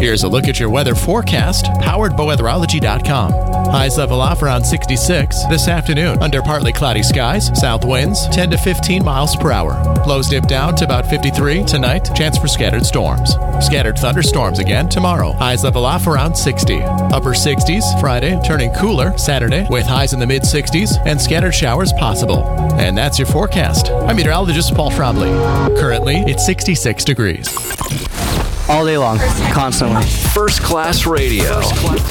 Here's a look at your weather forecast, powered by weatherology.com. Highs level off around 66 this afternoon under partly cloudy skies, south winds 10 to 15 miles per hour. Lows dip down to about 53 tonight, chance for scattered storms. Scattered thunderstorms again tomorrow. Highs level off around 60. Upper 60s Friday, turning cooler Saturday with highs in the mid 60s and scattered showers possible. And that's your forecast. I'm meteorologist Paul Trombley. Currently, it's 66 degrees. All day long, constantly. First Class Radio.